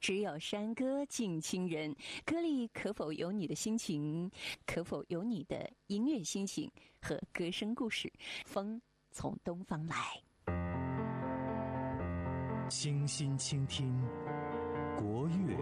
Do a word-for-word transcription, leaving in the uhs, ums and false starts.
只有山歌近亲人，歌里可否有你的心情？可否有你的音乐心情和歌声故事？风从东方来， 倾心倾听国乐